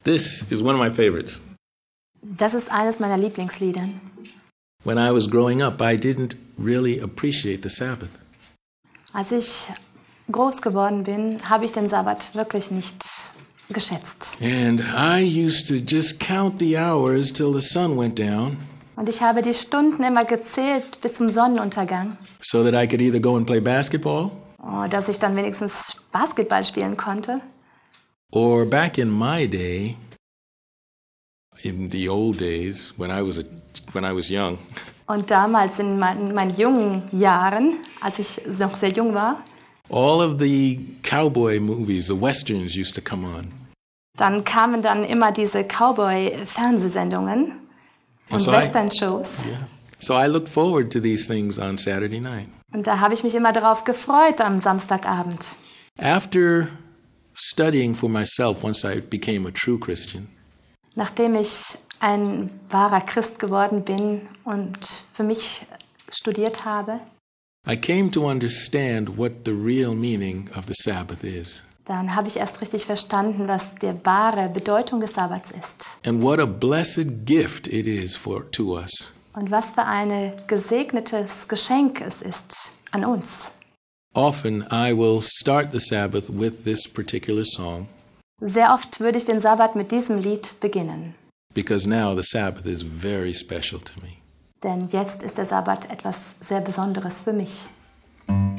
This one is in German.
This is one of my favorites. Das ist eines meiner Lieblingslieder. When I was growing up, I didn't really appreciate the Sabbath. Als ich groß geworden bin, habe ich den Sabbat wirklich nicht geschätzt. And I used to just count the hours till the sun went down. Und ich habe die Stunden immer gezählt bis zum Sonnenuntergang, So that I could either go and play basketball, dass ich dann wenigstens Basketball spielen konnte. or back in my day, in the old days when I was young, Und damals in meinen jungen Jahren, als ich noch sehr jung war, all of the cowboy movies, the westerns used to come on. dann kamen dann immer diese Cowboy-Fernsehsendungen und So Western-Shows. So I looked forward to these things on Saturday night. Und da habe ich mich immer darauf gefreut am Samstagabend. After studying for myself, once I became a true Christian, Nachdem ich ein wahrer Christ geworden bin und für mich studiert habe, I came to understand what the real meaning of the Sabbath is, dann habe ich erst richtig verstanden, was die wahre Bedeutung des Sabbats ist. and what a blessed gift it is to us. Und was für ein gesegnetes Geschenk es ist an uns. Often I will start the Sabbath with this particular song, Sehr oft würde ich den Sabbat mit diesem Lied beginnen. because now the Sabbath is very special to me. Denn jetzt ist der Sabbat etwas sehr Besonderes für mich.